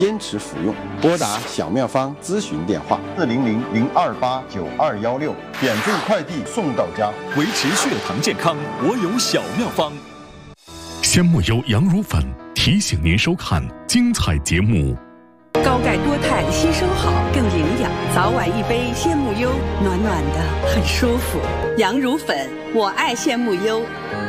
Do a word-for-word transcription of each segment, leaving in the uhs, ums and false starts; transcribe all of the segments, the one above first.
坚持服用。拨打小妙方咨询电话： 四零零零二八九二幺六，点缀快递送到家。 维持血糖健康，我有小妙方。 鲜木优羊乳粉提醒您收看精彩节目。 高钙多肽吸收好，更营养。早晚一杯鲜木优，暖暖的，很舒服。羊乳粉，我爱鲜木优。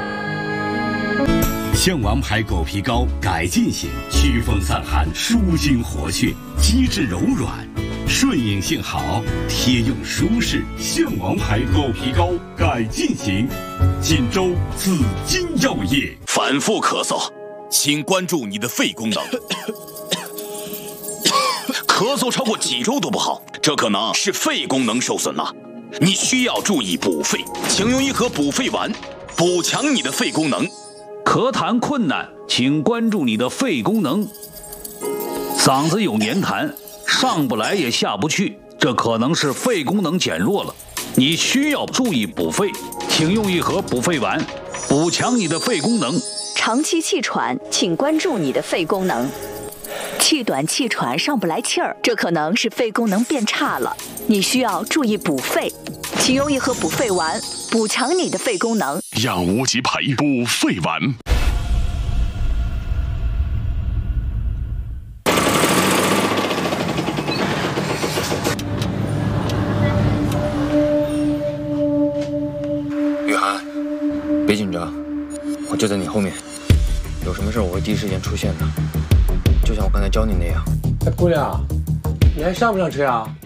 象王牌狗皮膏改进型，祛风散寒，舒筋活血，机制柔软，顺应性好，贴用舒适。象王牌狗皮膏改进型，锦州紫金药业。 反复咳嗽，请关注你的肺功能。咳嗽超过几周都不好，这可能是肺功能受损了。你需要注意补肺，请用一盒补肺丸，补强你的肺功能。 咳痰困难，请关注你的肺功能。嗓子有黏痰，上不来也下不去，这可能是肺功能减弱了。你需要注意补肺，请用一盒补肺丸，补强你的肺功能。 长期气喘，请关注你的肺功能。气短气喘上不来气儿，这可能是肺功能变差了，你需要注意补肺，请用一盒补肺丸，补强你的肺功能。 养无极牌补肺丸。 雨涵，别紧张，我就在你后面，有什么事我会第一时间出现的。就像我刚才教你那样。 哎，姑娘，你还上不上车啊？